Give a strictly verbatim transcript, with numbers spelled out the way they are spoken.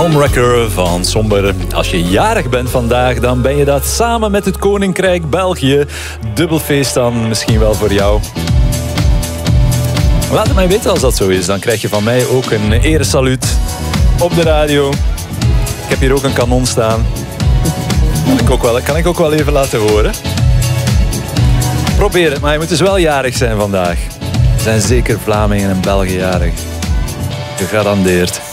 Stormwrecker van Somber. Als je jarig bent vandaag, dan ben je dat samen met het Koninkrijk België. Dubbel feest dan misschien wel voor jou. Laat het mij weten als dat zo is. Dan krijg je van mij ook een eresaluut op de radio. Ik heb hier ook een kanon staan. Kan ik ook wel, kan ik ook wel even laten horen. Probeer het, maar je moet dus wel jarig zijn vandaag. Er zijn zeker Vlamingen en Belgen jarig. Gegarandeerd.